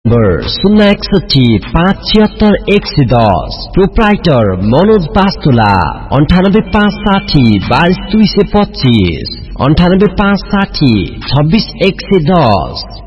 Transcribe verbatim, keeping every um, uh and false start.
शून्य एकसठी पाँच छिहत्तर एक सय दस। प्रोप्राइटर मनोज बास्तुला अन्ठानब्बे पाँच साठी बाइस दुई सय पच्चीस अन्ठानब्बे पाँच साठी छब्बीस एक सय दस।